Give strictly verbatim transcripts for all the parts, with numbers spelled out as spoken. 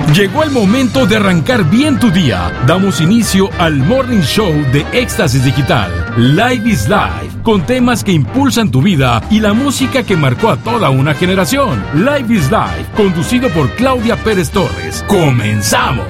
Llegó el momento de arrancar bien tu día. Damos inicio al Morning Show de Éxtasis Digital. Live is Life, con temas que impulsan tu vida y la música que marcó a toda una generación. Live is Life, conducido por Claudia Pérez Torres. ¡Comenzamos!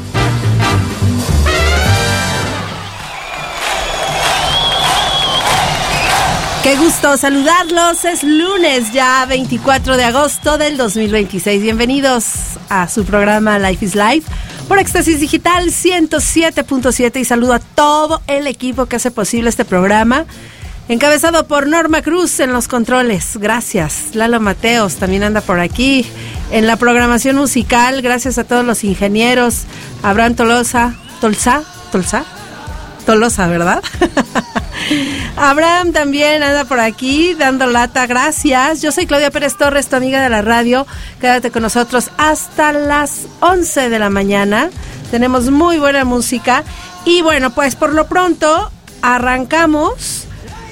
Qué gusto saludarlos, es lunes ya veinticuatro de agosto del dos mil veintiséis. Bienvenidos a su programa Life is Life por Éxtasis Digital ciento siete punto siete y saludo a todo el equipo que hace posible este programa, encabezado por Norma Cruz en los controles. Gracias. Lalo Mateos también anda por aquí en la programación musical. Gracias a todos los ingenieros. Abraham Tolosa, Tolsa, Tolsa, Tolosa, ¿verdad? Abraham también anda por aquí dando lata, gracias. Yo soy Claudia Pérez Torres, tu amiga de la radio. Quédate con nosotros hasta las once de la mañana. Tenemos muy buena música. Y bueno, pues por lo pronto arrancamos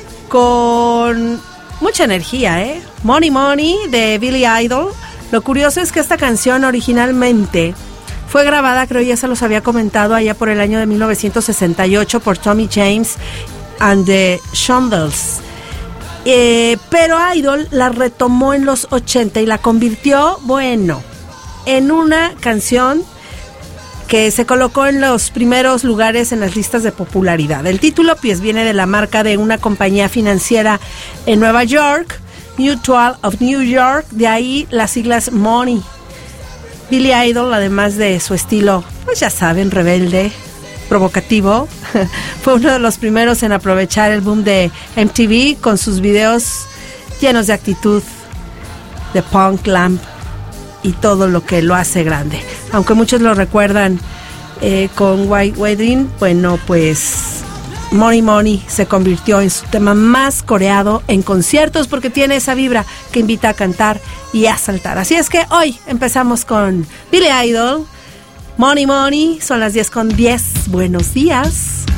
con mucha energía, ¿eh? Money Money de Billy Idol. Lo curioso es que esta canción originalmente fue grabada, creo ya se los había comentado, allá por el año de mil novecientos sesenta y ocho por Tommy James and the Shondells. Eh, pero Idol la retomó en los ochenta y la convirtió, bueno, en una canción que se colocó en los primeros lugares en las listas de popularidad. El título pues viene de la marca de una compañía financiera en Nueva York, Mutual of New York, de ahí las siglas Money. Billy Idol, además de su estilo, pues ya saben, rebelde, provocativo, fue uno de los primeros en aprovechar el boom de M T V con sus videos llenos de actitud, de punk, glam y todo lo que lo hace grande. Aunque muchos lo recuerdan eh, con White Wedding, bueno, pues Money Money se convirtió en su tema más coreado en conciertos porque tiene esa vibra que invita a cantar y a saltar. Así es que hoy empezamos con Billy Idol, Money Money. Son las diez con diez. Buenos días.